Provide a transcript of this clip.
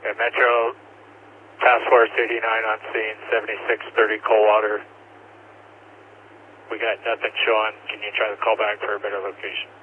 Okay, Metro Task Force 89 on scene, 7630 Coldwater. We got nothing showing. Can you try to call back for a better location?